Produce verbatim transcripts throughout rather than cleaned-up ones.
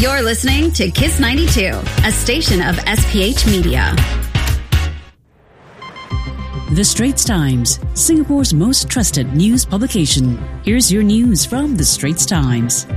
You're listening to Kiss ninety-two, a station of S P H Media. The Straits Times, Singapore's most trusted news publication. Here's your news from The Straits Times.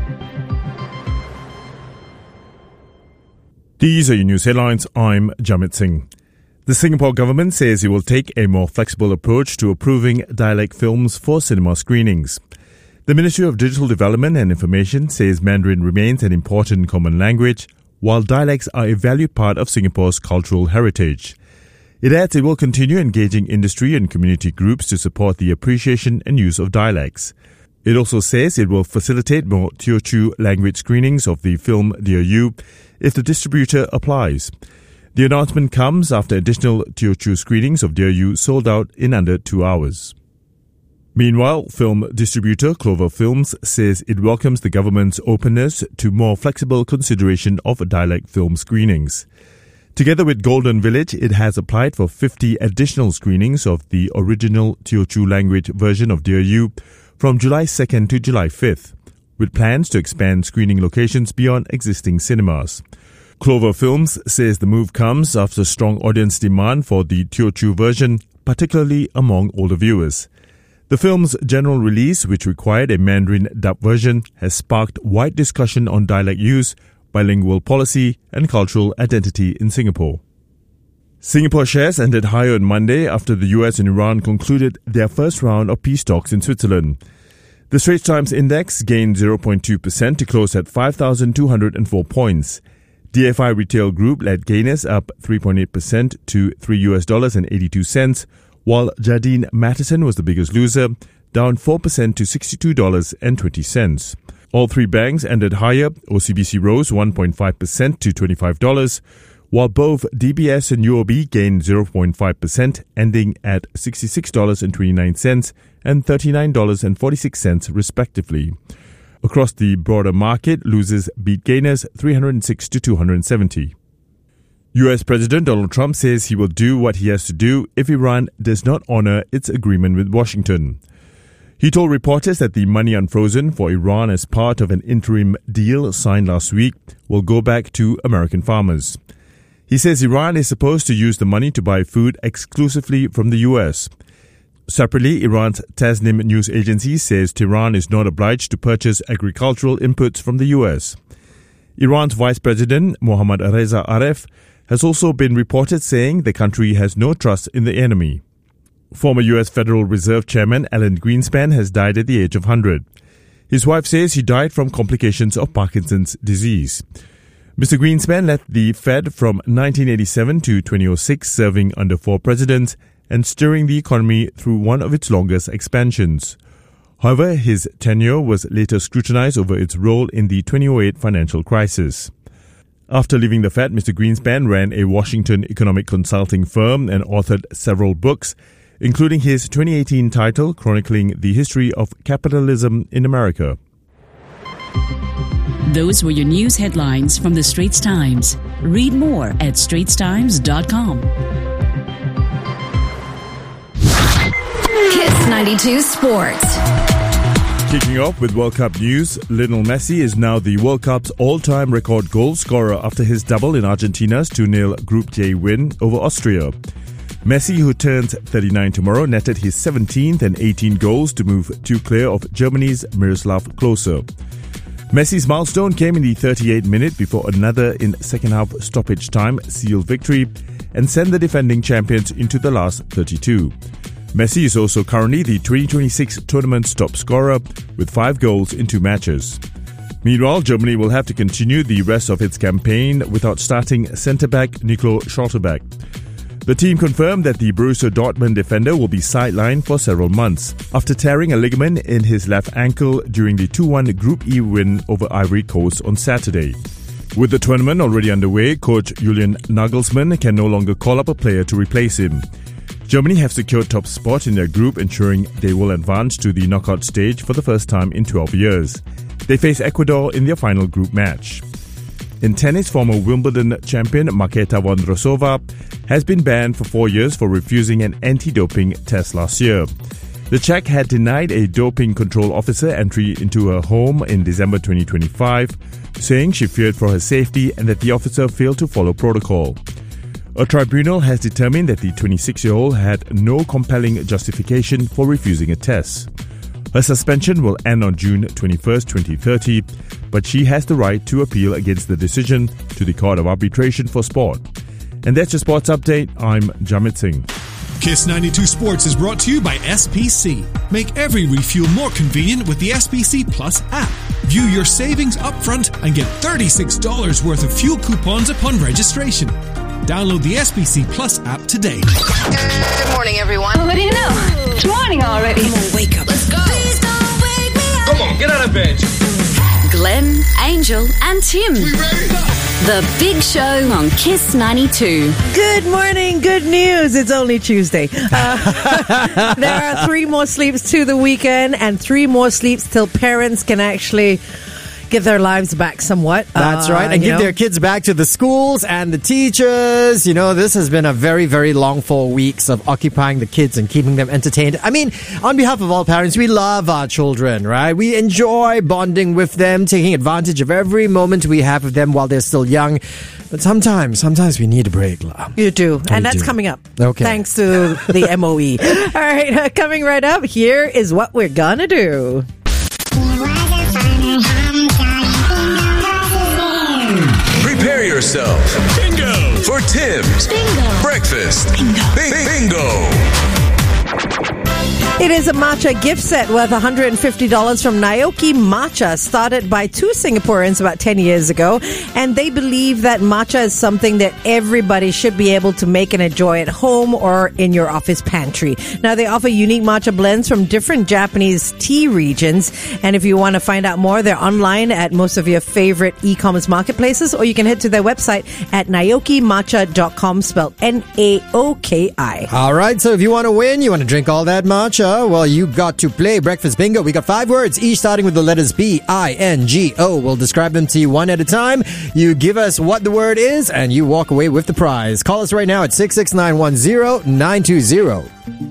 These are your news headlines. I'm Jamit Singh. The Singapore government says it will take a more flexible approach to approving dialect films for cinema screenings. The Ministry of Digital Development and Information says Mandarin remains an important common language, while dialects are a valued part of Singapore's cultural heritage. It adds it will continue engaging industry and community groups to support the appreciation and use of dialects. It also says it will facilitate more Teochew language screenings of the film Dear You if the distributor applies. The announcement comes after additional Teochew screenings of Dear You sold out in under two hours. Meanwhile, film distributor Clover Films says it welcomes the government's openness to more flexible consideration of dialect film screenings. Together with Golden Village, it has applied for fifty additional screenings of the original Teochew language version of Dear You from July second to July fifth, with plans to expand screening locations beyond existing cinemas. Clover Films says the move comes after strong audience demand for the Teochew version, particularly among older viewers. The film's general release, which required a Mandarin dub version, has sparked wide discussion on dialect use, bilingual policy, and cultural identity in Singapore. Singapore shares ended higher on Monday after the U S and Iran concluded their first round of peace talks in Switzerland. The Straits Times Index gained zero point two percent to close at five thousand two hundred four points. D F I Retail Group led gainers up three point eight percent to three U S dollars and eighty-two cents, while Jardine Matheson was the biggest loser, down four percent to sixty-two dollars and twenty cents. All three banks ended higher. O C B C rose one point five percent to twenty-five dollars, while both D B S and U O B gained zero point five percent, ending at sixty-six dollars and twenty-nine cents and thirty-nine dollars and forty-six cents respectively. Across the broader market, losers beat gainers three hundred six to two hundred seventy. U S President Donald Trump says he will do what he has to do if Iran does not honor its agreement with Washington. He told reporters that the money unfrozen for Iran as part of an interim deal signed last week will go back to American farmers. He says Iran is supposed to use the money to buy food exclusively from the U S. Separately, Iran's Tasnim news agency says Tehran is not obliged to purchase agricultural inputs from the U S. Iran's Vice President Mohammad Reza Aref has also been reported saying the country has no trust in the enemy. Former U S Federal Reserve Chairman Alan Greenspan has died at the age of one hundred. His wife says he died from complications of Parkinson's disease. Mister Greenspan led the Fed from nineteen eighty-seven to twenty oh six, serving under four presidents and steering the economy through one of its longest expansions. However, his tenure was later scrutinized over its role in the two thousand eight financial crisis. After leaving the Fed, Mister Greenspan ran a Washington economic consulting firm and authored several books, including his twenty eighteen title chronicling the history of capitalism in America. Those were your news headlines from The Straits Times. Read more at straits times dot com. Kiss ninety-two Sports. Kicking off with World Cup news, Lionel Messi is now the World Cup's all-time record goal scorer after his double in Argentina's two nil Group J win over Austria. Messi, who turns thirty-nine tomorrow, netted his seventeenth and eighteenth goals to move two clear of Germany's Miroslav Klose. Messi's milestone came in the thirty-eighth minute before another in second-half stoppage time sealed victory and sent the defending champions into the last thirty-two. Messi is also currently the twenty twenty-six tournament's top scorer with five goals in two matches. Meanwhile, Germany will have to continue the rest of its campaign without starting centre-back Nico Schlotterbeck. The team confirmed that the Borussia Dortmund defender will be sidelined for several months after tearing a ligament in his left ankle during the two one Group E win over Ivory Coast on Saturday. With the tournament already underway, coach Julian Nagelsmann can no longer call up a player to replace him. Germany have secured top spot in their group, ensuring they will advance to the knockout stage for the first time in twelve years. They face Ecuador in their final group match. In tennis, former Wimbledon champion Marketa Vondrousova has been banned for four years for refusing an anti-doping test last year. The Czech had denied a doping control officer entry into her home in December twenty twenty-five saying she feared for her safety and that the officer failed to follow protocol. A tribunal has determined that the twenty-six-year-old had no compelling justification for refusing a test. Her suspension will end on June twenty-first, twenty thirty, but she has the right to appeal against the decision to the Court of Arbitration for Sport. And that's your sports update. I'm Jamit Singh. Kiss ninety-two Sports is brought to you by S P C. Make every refuel more convenient with the S P C Plus app. View your savings upfront and get thirty-six dollars worth of fuel coupons upon registration. Download the S P C Plus app today. Good morning, everyone. What do you know? It's morning already. Come on, wake up. Let's go. Please don't wake me up. Come on, get out of bed. Glenn, Angel, and Tim. We ready? The Big Show on Kiss ninety-two. Good morning, good news. It's only Tuesday. Uh, there are three more sleeps to the weekend and three more sleeps till parents can actually give their lives back somewhat. That's uh, right. And give know. their kids back to the schools and the teachers. You know, this has been a very, very long four weeks of occupying the kids and keeping them entertained. I mean, on behalf of all parents, we love our children, right? We enjoy bonding with them, taking advantage of every moment we have with them while they're still young. But sometimes, sometimes we need a break. You do. And we that's do. coming up. Okay. Thanks to the M O E. All right. Uh, coming right up, here is what we're going to do. Prepare yourself. Bingo! For Tim's Bingo. Breakfast. Bingo. Bingo. It is a matcha gift set worth one hundred fifty dollars from Naoki Matcha, started by two Singaporeans about ten years ago. And they believe that matcha is something that everybody should be able to make and enjoy at home or in your office pantry. Now, they offer unique matcha blends from different Japanese tea regions. And if you want to find out more, they're online at most of your favorite e-commerce marketplaces, or you can head to their website at naoki matcha dot com, spelled N A O K I. All right, so if you want to win, you want to drink all that matcha, well, you got to play Breakfast Bingo. We got five words, each starting with the letters B I N G O. We'll describe them to you one at a time. You give us what the word is, and you walk away with the prize. Call us right now at six six nine one zero nine two zero.